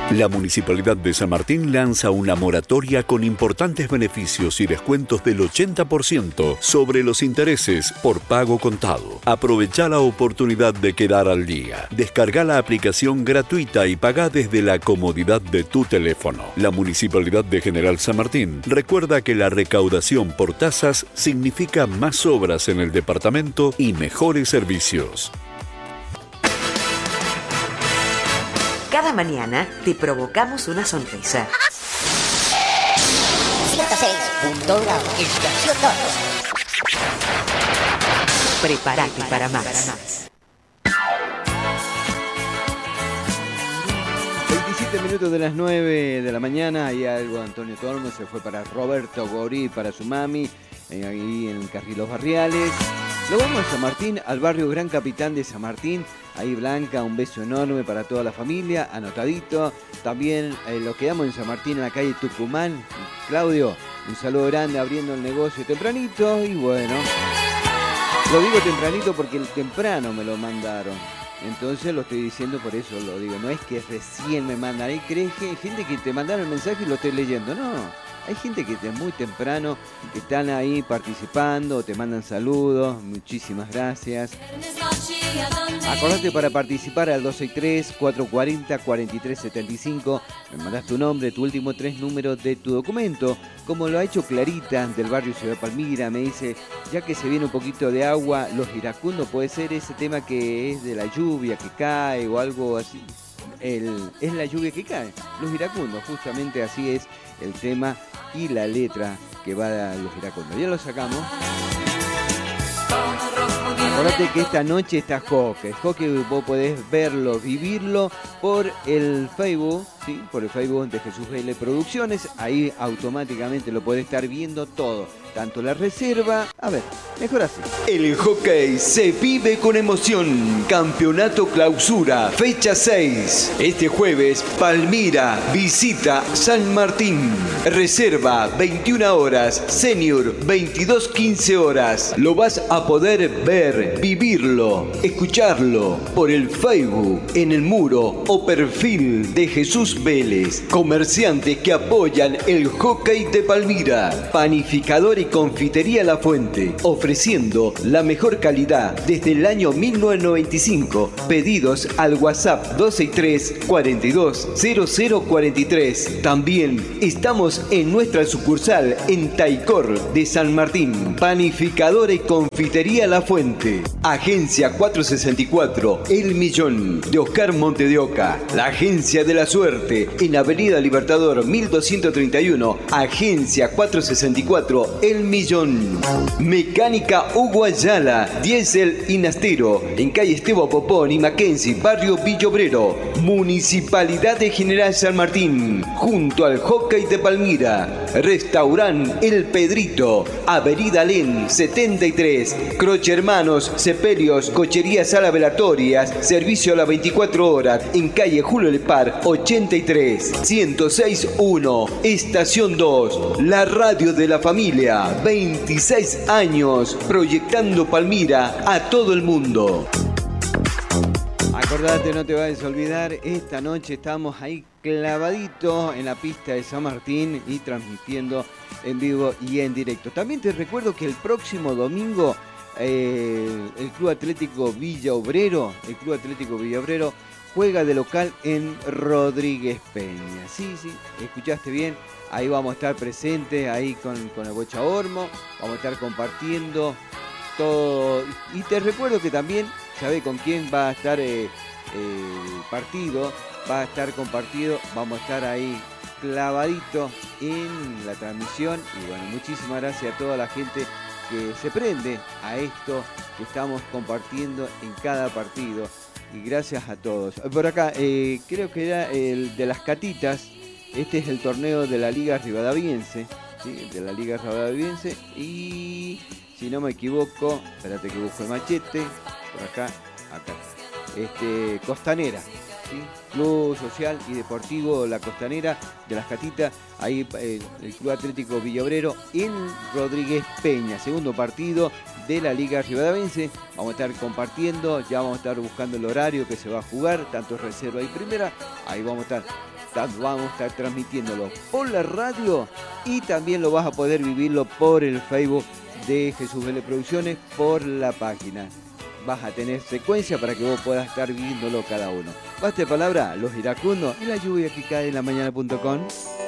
La Municipalidad de San Martín lanza una moratoria con importantes beneficios y descuentos del 80% sobre los intereses por pago contado. Aprovecha la oportunidad de quedar al día. Descarga la aplicación gratuita y paga desde la comodidad de tu teléfono. La Municipalidad de General San Martín recuerda que la recaudación por tasas significa más obras en el departamento y mejores servicios. Cada mañana te provocamos una sonrisa. 106.1 Estación 2. Prepárate para más. 27 minutos de las 9 de la mañana. Hay algo, Antonio Tormo se fue para Roberto Gorí, para su mami, ahí en el Carril Los Barriales. Lo vamos a San Martín, al barrio Gran Capitán de San Martín. Ahí Blanca, un beso enorme para toda la familia, anotadito. También lo quedamos en San Martín, en la calle Tucumán. Claudio, un saludo grande, abriendo el negocio tempranito. Y bueno, lo digo tempranito porque el temprano me lo mandaron. Entonces lo estoy diciendo, por eso lo digo. No es que recién me mandan. Hay gente que te mandaron el mensaje y lo estoy leyendo. No. Hay gente que desde muy temprano están ahí participando, te mandan saludos, muchísimas gracias. Acordate para participar al 263-440-4375. Me mandás tu nombre, tu último 3 números de tu documento, como lo ha hecho Clarita del barrio Ciudad Palmira. Me dice, ya que se viene un poquito de agua, los iracundos, puede ser ese tema que es de la lluvia que cae o algo así. Es la lluvia que cae, los iracundos, justamente así es el tema y la letra que va a los iracundos. Ya lo sacamos. Acordate que esta noche está hockey. Hockey vos podés verlo, vivirlo por el Facebook, ¿sí? Por el Facebook de Jesús Vélez Producciones. Ahí automáticamente lo podés estar viendo todo. Tanto la reserva, a ver, mejor así. El hockey se vive con emoción. Campeonato Clausura, fecha 6. Este jueves, Palmira visita San Martín. Reserva 21 horas, senior 22:15 horas. Lo vas a poder ver, vivirlo, escucharlo por el Facebook, en el muro o perfil de Jesús Vélez. Comerciantes que apoyan el hockey de Palmira. Panificador y confitería La Fuente, ofreciendo la mejor calidad desde el año 1995. Pedidos al WhatsApp 263-420043. También estamos en nuestra sucursal en Taicor de San Martín. Panificadora y confitería La Fuente. Agencia 464, El Millón, de Oscar Monte de Oca. La Agencia de la Suerte, en Avenida Libertador 1231. Agencia 464, El Millón. Mecánica Hugo Ayala, Diesel y Nastero, en calle Esteban Popón y Mackenzie, barrio Villobrero. Municipalidad de General San Martín, junto al hockey de Palmira. Restaurant El Pedrito, Avenida Len 73. Croce Hermanos, Sepelios, Cochería Sala Velatorias, servicio a las 24 horas, en calle Julio Lepar 83. 106.1, Estación 2, la radio de la familia. 26 años proyectando Palmira a todo el mundo. Acordate, no te vayas a olvidar, esta noche estamos ahí clavaditos en la pista de San Martín y transmitiendo en vivo y en directo. También te recuerdo que el próximo domingo el Club Atlético Villa Obrero juega de local en Rodríguez Peña. Sí, escuchaste bien. Ahí vamos a estar presentes, ahí con el Bocha Ormo, vamos a estar compartiendo todo. Y te recuerdo que también, ¿sabés con quién va a estar el partido? Va a estar compartido, vamos a estar ahí clavadito en la transmisión. Y bueno, muchísimas gracias a toda la gente que se prende a esto que estamos compartiendo en cada partido. Y gracias a todos. Por acá, creo que era el de las catitas. Este es el torneo de la Liga Rivadaviense, ¿sí? De la Liga Rivadaviense. Y si no me equivoco, espérate que busco el machete. Por acá. Costanera, ¿sí? Club Social y Deportivo La Costanera de las Catitas. Ahí el Club Atlético Villobrero en Rodríguez Peña. Segundo partido de la Liga Rivadaviense. Vamos a estar compartiendo. Ya vamos a estar buscando el horario que se va a jugar. Tanto reserva y primera. Ahí vamos a estar vamos a estar transmitiéndolo por la radio y también lo vas a poder vivirlo por el Facebook de Jesús Vélez Producciones, por la página. Vas a tener secuencia para que vos puedas estar viviéndolo cada uno. Basta de palabra, los iracundos y la lluvia que cae en la mañana.com.